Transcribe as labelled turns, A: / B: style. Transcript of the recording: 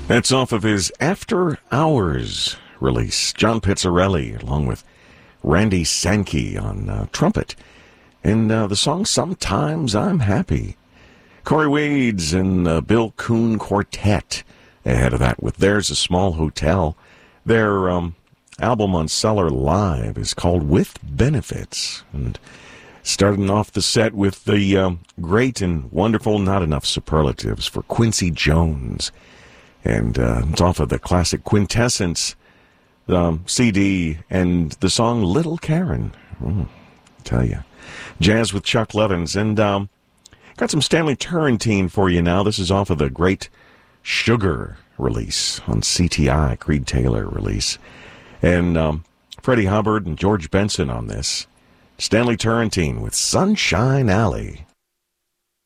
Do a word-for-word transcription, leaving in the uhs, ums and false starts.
A: That's off of his After Hours release. John Pizzarelli, along with Randy Sankey on uh, trumpet. And uh, the song Sometimes I'm Happy. Corey Weeds and uh, Bill Coon Quartet ahead of that with There's a Small Hotel. Their um, album on Cellar Live is called With Benefits. And starting off the set with the um, great and wonderful, not enough superlatives for Quincy Jones. And uh, it's off of the classic Quintessence um, C D and the song Little Karen. Mm, I tell you. Jazz with Chuck Levins. And um, got some Stanley Turrentine for you now. This is off of the great Sugar release on C T I, Creed Taylor release. And um, Freddie Hubbard and George Benson on this. Stanley Turrentine with Sunshine Alley.